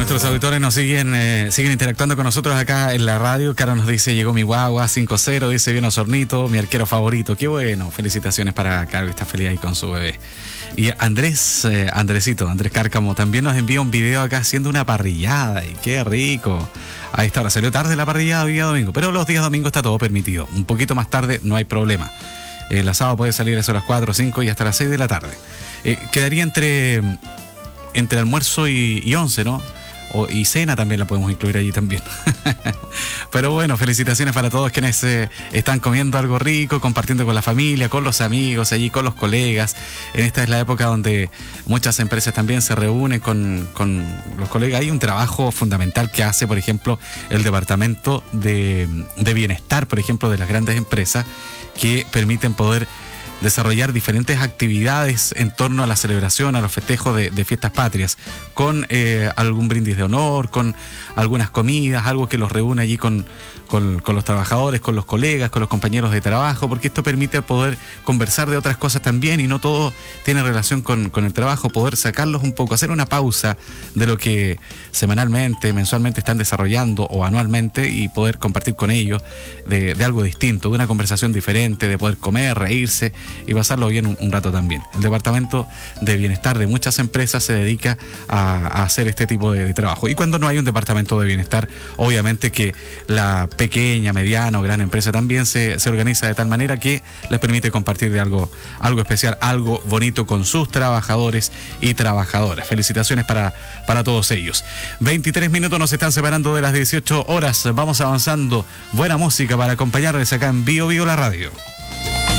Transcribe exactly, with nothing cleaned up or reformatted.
Nuestros auditores nos siguen eh, siguen interactuando con nosotros acá en la radio. Caro nos dice, llegó mi guagua, cinco cero, dice, bien Osornito, mi arquero favorito. Qué bueno, felicitaciones para Caro, que está feliz ahí con su bebé. Y Andrés, eh, Andresito, Andrés Cárcamo, también nos envía un video acá haciendo una parrillada. Y qué rico. Ahí está, ahora salió tarde la parrillada día domingo, pero los días domingo está todo permitido. Un poquito más tarde no hay problema. El asado puede salir a eso a las cuatro, cinco y hasta las seis de la tarde. Eh, quedaría entre, entre almuerzo y, y once, ¿no? O, y cena también la podemos incluir allí también. Pero bueno, felicitaciones para todos quienes eh, están comiendo algo rico, compartiendo con la familia, con los amigos, allí con los colegas. En esta es la época donde muchas empresas también se reúnen con, con los colegas. Hay un trabajo fundamental que hace, por ejemplo, el Departamento de, de Bienestar, por ejemplo, de las grandes empresas, que permiten poder desarrollar diferentes actividades en torno a la celebración, a los festejos de, de fiestas patrias, con eh, algún brindis de honor, con algunas comidas, algo que los reúne allí con, con, con los trabajadores, con los colegas, con los compañeros de trabajo, porque esto permite poder conversar de otras cosas también y no todo tiene relación con, con el trabajo, poder sacarlos un poco, hacer una pausa de lo que semanalmente, mensualmente están desarrollando o anualmente y poder compartir con ellos de, de algo distinto, de una conversación diferente, de poder comer, reírse y pasarlo bien un, un rato también. El Departamento de Bienestar de muchas empresas se dedica a, a hacer este tipo de, de trabajo. Y cuando no hay un Departamento de Bienestar, obviamente que la pequeña, mediana o gran empresa también se, se organiza de tal manera que les permite compartir de algo, algo especial, algo bonito con sus trabajadores y trabajadoras. Felicitaciones para, para todos ellos. veintitrés minutos nos están separando de las dieciocho horas. Vamos avanzando. Buena música para acompañarles acá en Bio Bio la Radio.